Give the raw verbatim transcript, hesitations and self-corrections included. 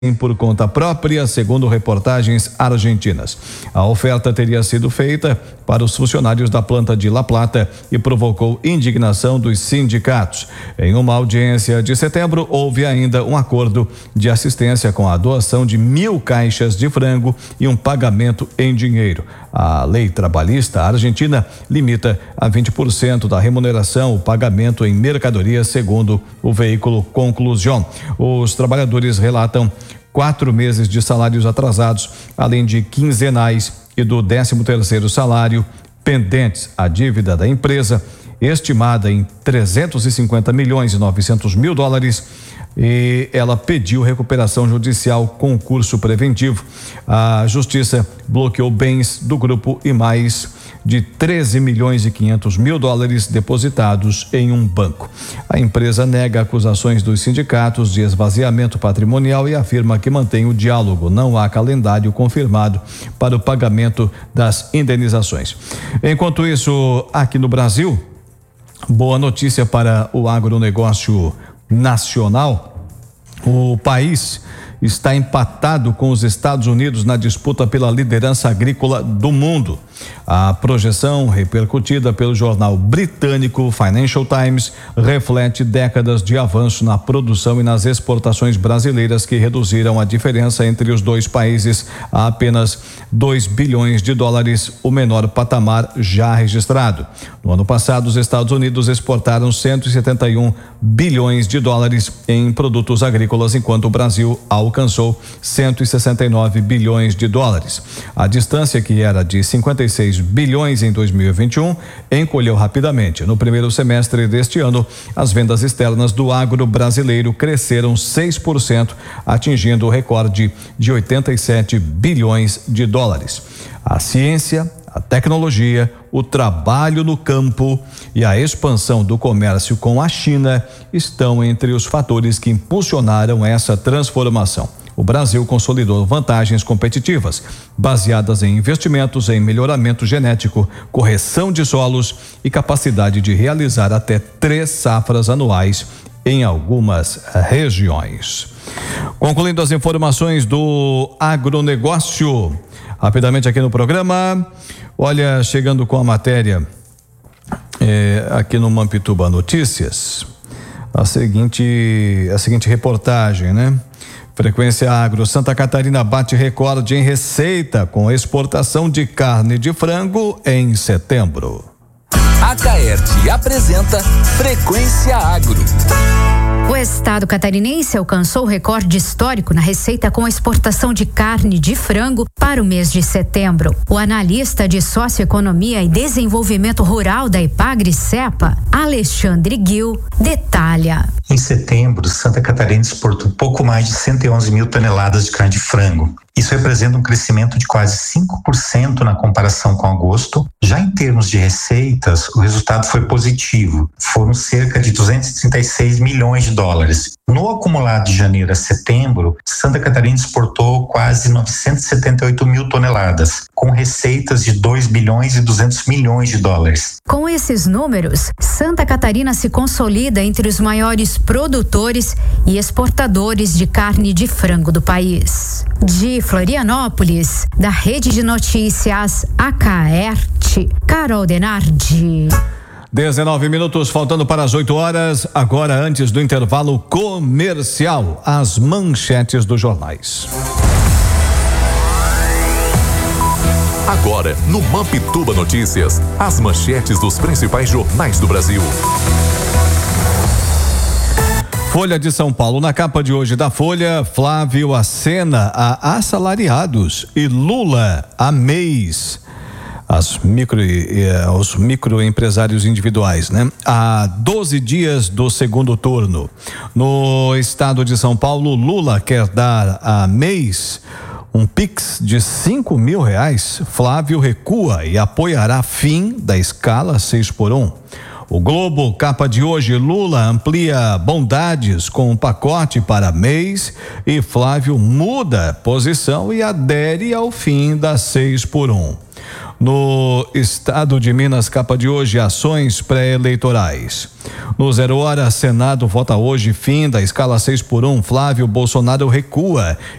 por conta própria, segundo reportagens argentinas. A oferta teria sido feita para os funcionários da planta de La Plata e provocou indignação dos sindicatos. Em uma audiência de setembro, houve ainda um acordo de assistência com a doação de mil caixas de frango e um pagamento em dinheiro. A lei trabalhista argentina limita a vinte por cento da remuneração o pagamento em mercadoria, segundo o veículo Conclusão. Os trabalhadores relatam quatro meses de salários atrasados, além de quinzenais e do décimo terceiro salário pendentes. A dívida da empresa, estimada em trezentos e cinquenta milhões e novecentos mil dólares, e ela pediu recuperação judicial, concurso preventivo. A justiça bloqueou bens do grupo e mais de treze milhões e quinhentos mil dólares depositados em um banco. A empresa nega acusações dos sindicatos de esvaziamento patrimonial e afirma que mantém o diálogo. Não há calendário confirmado para o pagamento das indenizações. Enquanto isso, aqui no Brasil, boa notícia para o agronegócio nacional. O país está empatado com os Estados Unidos na disputa pela liderança agrícola do mundo. A projeção, repercutida pelo jornal britânico Financial Times, reflete décadas de avanço na produção e nas exportações brasileiras, que reduziram a diferença entre os dois países a apenas dois bilhões de dólares, o menor patamar já registrado. No ano passado, os Estados Unidos exportaram cento e setenta e um bilhões de dólares em produtos agrícolas, enquanto o Brasil alcançou cento e sessenta e nove bilhões de dólares. A distância, que era de cinquenta e seis bilhões em dois mil e vinte e um, encolheu rapidamente. No primeiro semestre deste ano, as vendas externas do agro brasileiro cresceram seis por cento, atingindo o recorde de oitenta e sete bilhões de dólares. A ciência, a tecnologia, o trabalho no campo e a expansão do comércio com a China estão entre os fatores que impulsionaram essa transformação. O Brasil consolidou vantagens competitivas, baseadas em investimentos em melhoramento genético, correção de solos e capacidade de realizar até três safras anuais em algumas regiões. Concluindo as informações do agronegócio, rapidamente aqui no programa, olha, chegando com a matéria é, aqui no Mampituba Notícias, a seguinte, a seguinte reportagem, né? Frequência Agro, Santa Catarina bate recorde em receita com exportação de carne de frango em setembro. A Caerte apresenta Frequência Agro. O estado catarinense alcançou o recorde histórico na receita com a exportação de carne de frango para o mês de setembro. O analista de Socioeconomia e Desenvolvimento Rural da Epagri-Cepa, Alexandre Gil, detalha. Em setembro, Santa Catarina exportou pouco mais de cento e onze mil toneladas de carne de frango. Isso representa um crescimento de quase cinco por cento na comparação com agosto. Já em termos de receitas, o resultado foi positivo. Foram cerca de duzentos e trinta e seis milhões de dólares. No acumulado de janeiro a setembro, Santa Catarina exportou quase novecentos e setenta e oito mil toneladas, com receitas de dois bilhões e duzentos milhões de dólares. Com esses números, Santa Catarina se consolida entre os maiores produtores e exportadores de carne de frango do país. De Florianópolis, da Rede de Notícias Acaerte, Carol Denardi. dezenove minutos, faltando para as oito horas. Agora, antes do intervalo comercial, as manchetes dos jornais. Agora, no Mampituba Notícias, as manchetes dos principais jornais do Brasil. Folha de São Paulo. Na capa de hoje da Folha, Flávio acena a assalariados e Lula a M E Is. As micro, eh, os microempresários individuais, né? Há doze dias do segundo turno. No estado de São Paulo, Lula quer dar a M E Is um Pix de cinco mil reais. Flávio recua e apoiará fim da escala seis por um. O Globo, capa de hoje, Lula amplia bondades com um pacote para M E Is e Flávio muda posição e adere ao fim da seis por um. No estado de Minas, capa de hoje, ações pré-eleitorais. No Zero Hora, Senado vota hoje fim da escala seis por um. Flávio Bolsonaro recua